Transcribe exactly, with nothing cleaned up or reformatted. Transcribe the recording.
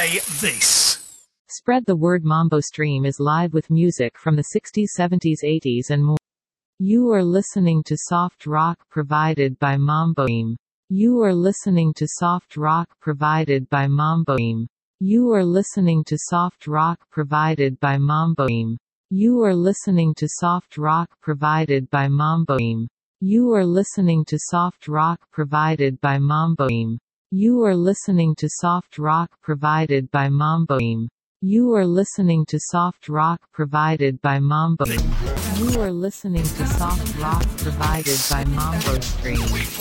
play this. Spread the word. Mambo Stream is live with music from the sixties, seventies, eighties and more. You are listening to soft rock provided by Mambo Stream. You are listening to soft rock provided by Mambo Stream. You are listening to soft rock provided by Mambo Stream. You are listening to soft rock provided by Mambo Stream. You are listening to soft rock provided by Mambo Stream. You are listening to soft rock provided by Mambo Stream. You are listening to soft rock provided by Mambo. You are listening to soft rock provided by Mambo Stream.